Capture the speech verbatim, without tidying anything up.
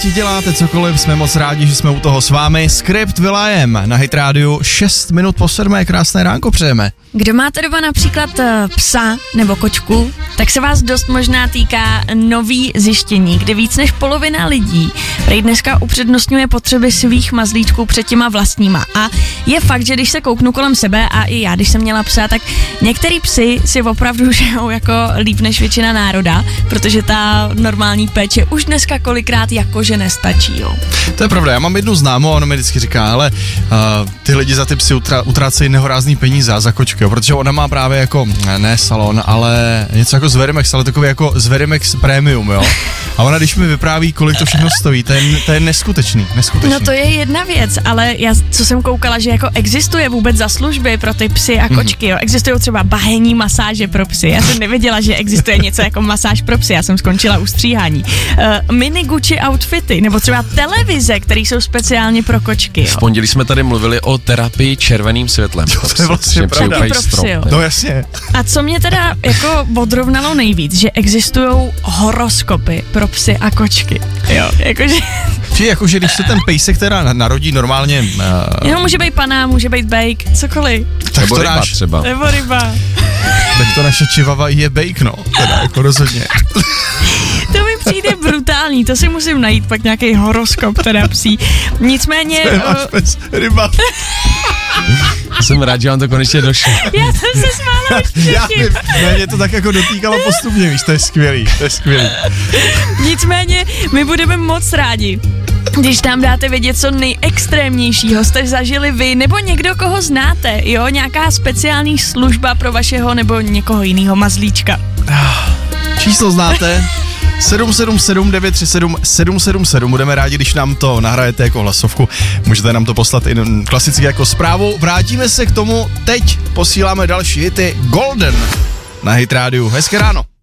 ať děláte cokoliv, jsme moc rádi, že jsme u toho s vámi. Skript Will.i.am na Hit Radio, šest minut po sedmé, krásné ránko přejeme. Kdo máte doma například psa nebo kočku, tak se vás dost možná týká nový zjištění, kdy víc než polovina lidí prej dneska upřednostňuje potřeby svých mazlíčků před těma vlastníma. A je fakt, že když se kouknu kolem sebe a i já, když jsem měla psa, tak některý psy si opravdu žijou jako líp než většina národa, protože ta normální péče už dneska kolikrát jakože nestačí, jo. To je pravda, já mám jednu známou a ona mi vždycky říká, ale uh, ty lidi za ty psy utra- utrácejí nehorázný peníze a za kočky, jo, protože ona má právě jako, ne salon, ale něco jako z Verimex, ale takový jako z Verimex Premium, jo. A ona, když mi vypráví, kolik to všechno stojí, to je, to je neskutečný, neskutečný. No to je jedna věc, ale já, co jsem koukala, že jako existuje vůbec za služby pro ty psy a kočky, jo. Existují třeba bahenní masáže pro psy. Já jsem nevěděla, že existuje něco jako masáž pro psy, já jsem skončila u stříhání. Uh, mini Gucci outfity, nebo třeba televize, které jsou speciálně pro kočky, jo. V pondělí jsme tady mluvili o terapii červeným světlem. Jo, to je vlastně pravda. Pro psy, jo. No jasně. A co mě teda jako odrovnalo nejvíc, že existují horoskopy pro psy a kočky. Jo, jakože... Či jakože když se ten pejsek teda narodí normálně... Uh... Jo, může být pana, může být bejk, cokoliv. Tak nebo to ryba dáš, třeba. Nebo ryba. Tak to naše čivava je bejk, no. Teda jako rozhodně. To mi přijde brutální, to si musím najít pak nějaký horoskop teda psí. Nicméně... Máš pes, ryba. Jsem rád, že vám to konečně došlo. Já jsem se smála už Já předtím. vím, ne, mě to tak jako dotýkalo postupně, víš, to je skvělý, to je skvělý. Nicméně my budeme moc rádi, když tam dáte vědět, co nejextrémnějšího jste zažili vy, nebo někdo, koho znáte, jo, nějaká speciální služba pro vašeho nebo někoho jiného mazlíčka. Číslo znáte? sedm sedm sedm devět tři sedm sedm sedm sedm. Budeme rádi, když nám to nahrajete jako hlasovku. Můžete nám to poslat i klasicky jako zprávu. Vrátíme se k tomu. Teď posíláme další hity. Golden na Hit Radio. Hezké ráno.